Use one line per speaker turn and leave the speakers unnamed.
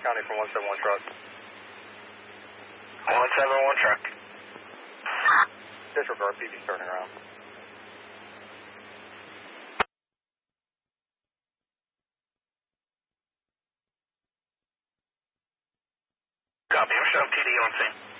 County for 171 truck.
171 truck.
Disregard, PB's turning around.
Copy, I'm showing PD on scene.